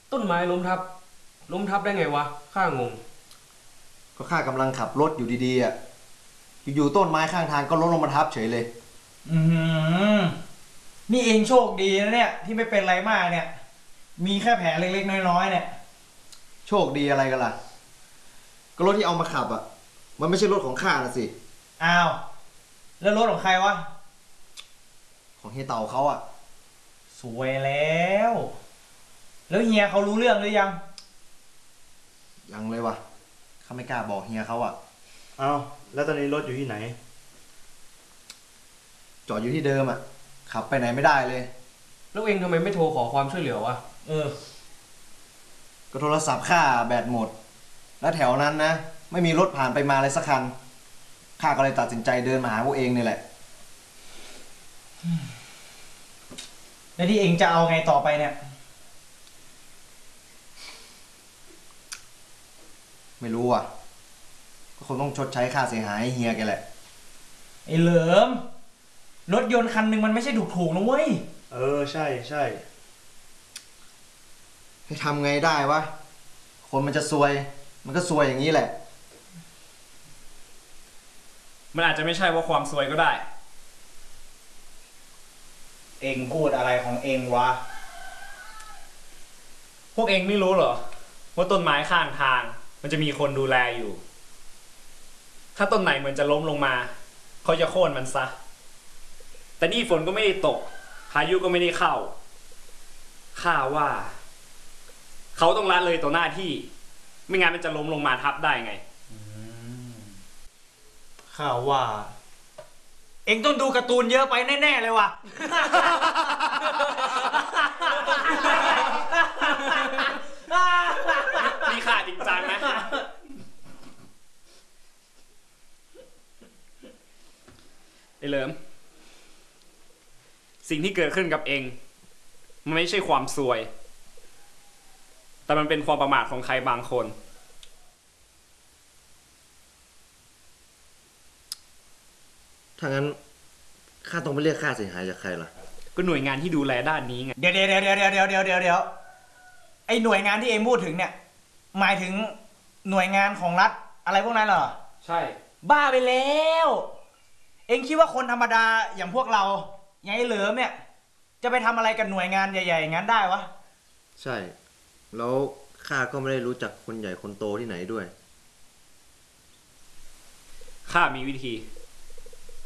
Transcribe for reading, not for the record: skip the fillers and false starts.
ต้นไม้ล้มทับได้ไงวะข้างงก็ข้ากำลังขับรถอยู่ดีๆอ่ะอยู่ๆต้นไม้ข้างทางก็ล้มลงมาทับเฉยเลยอืมนี่เองโชคดีนะเนี่ยที่ไม่เป็นไรมากเนี่ยมีแค่แผลเล็กๆน้อยๆเนี่ยโชคดีอะไรกันล่ะก็รถที่เอามาขับอ่ะมันไม่ใช่รถของข้านะสิอ้าวแล้วรถของใครวะของเฮียเต่าเขาอ่ะสวยแล้วเฮียเขารู้เรื่องหรือยังยังเลยวะข้าไม่กล้าบอกเฮียเขาอ่ะเอาแล้วตอนนี้รถอยู่ที่ไหนจอดอยู่ที่เดิมอ่ะขับไปไหนไม่ได้เลยแล้วเองทำไมไม่โทรขอความช่วยเหลือวะก็โทรศัพท์ข้าแบตหมดแล้วแถวนั้นนะไม่มีรถผ่านไปมาเลยสักคันข้าก็เลยตัดสินใจเดินมาหาพวกเองนี่แหละแล้วที่เองจะเอาไงต่อไปเนี่ยไม่รู้อ่ะก็คงต้องชดใช้ค่าเสียหายให้เฮียแกแหละไอ้เหลิมรถยนต์คันหนึ่งมันไม่ใช่ถูกๆนะเว้ยใช่ใช่ให้ทำไงได้วะคนมันจะซวยมันก็ซวยอย่างนี้แหละมันอาจจะไม่ใช่ว่าความซวยก็ได้เองพูดอะไรของเองวะพวกเองไม่รู้เหรอว่าต้นไม้ข้างทางมันจะมีคนดูแลอยู่ถ้าต้นไหนเหมือนจะล้มลงมาเขาจะโค่นมันซะแต่นี่ฝนก็ไม่ได้ตกพายุก็ไม่ได้เข้าข้าว่าเขาต้องละเลยต่อหน้าที่ไม่งั้นมันจะล้มลงมาทับได้ไงข้าว่าเองต้องดูการ์ตูนเยอะไปแน่ๆเลยว่ะนี่ข้าจริงจังนะไอ้เหลิมสิ่งที่เกิดขึ้นกับเองมันไม่ใช่ความซวยแต่มันเป็นความประมาทของใครบางคนถ้างั้นข้าต้องไปเรียกค่าเสียหายจากใครล่ะก็หน่วยงานที่ดูแลด้านนี้ไงเดี๋ยวไอ้หน่วยงานที่เองพูดถึงเนี่ยหมายถึงหน่วยงานของรัฐอะไรพวกนั้นเหรอใช่บ้าไปแล้วเองคิดว่าคนธรรมดาอย่างพวกเราอย่างไอ้เหลิมเนี่ยจะไปทำอะไรกับหน่วยงานใหญ่ๆอย่างนั้นได้วะใช่แล้วข้าก็ไม่ได้รู้จักคนใหญ่คนโตที่ไหนด้วยข้ามีวิธี